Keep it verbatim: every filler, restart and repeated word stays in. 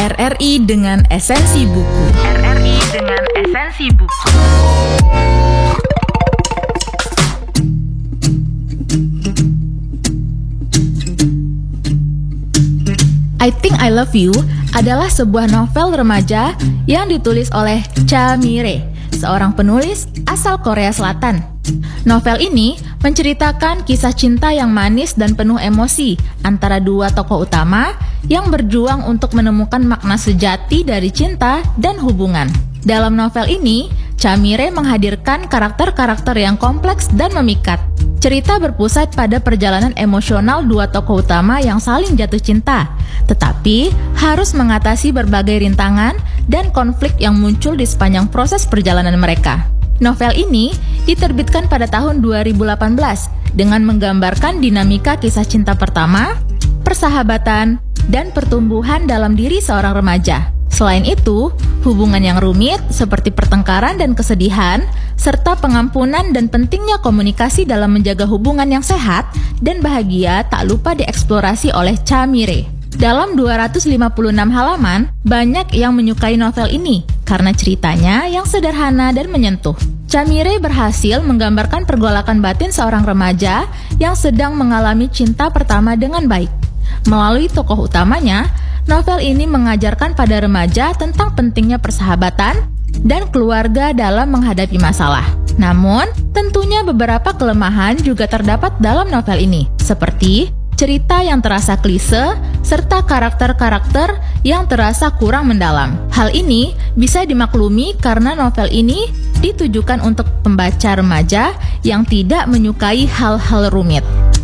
R R I dengan esensi buku. R R I dengan esensi buku. I Think I Love You adalah sebuah novel remaja yang ditulis oleh Cha Mi-rae, seorang penulis asal Korea Selatan. Novel ini menceritakan kisah cinta yang manis dan penuh emosi antara dua tokoh utama yang berjuang untuk menemukan makna sejati dari cinta dan hubungan. Dalam novel ini, Cha Mi-rae menghadirkan karakter-karakter yang kompleks dan memikat. Cerita berpusat pada perjalanan emosional dua tokoh utama yang saling jatuh cinta, tetapi harus mengatasi berbagai rintangan dan konflik yang muncul di sepanjang proses perjalanan mereka. Novel ini diterbitkan pada tahun dua ribu delapan belas dengan menggambarkan dinamika kisah cinta pertama, persahabatan, dan pertumbuhan dalam diri seorang remaja. Selain itu, hubungan yang rumit seperti pertengkaran dan kesedihan, serta pengampunan dan pentingnya komunikasi dalam menjaga hubungan yang sehat dan bahagia tak lupa dieksplorasi oleh Cha Mi-rae. Dalam dua ratus lima puluh enam halaman, banyak yang menyukai novel ini karena ceritanya yang sederhana dan menyentuh. Cha Mi-rae berhasil menggambarkan pergolakan batin seorang remaja yang sedang mengalami cinta pertama dengan baik. Melalui tokoh utamanya, novel ini mengajarkan pada remaja tentang pentingnya persahabatan dan keluarga dalam menghadapi masalah. Namun, tentunya beberapa kelemahan juga terdapat dalam novel ini, seperti cerita yang terasa klise, serta karakter-karakter yang terasa kurang mendalam. Hal ini bisa dimaklumi karena novel ini ditujukan untuk pembaca remaja yang tidak menyukai hal-hal rumit.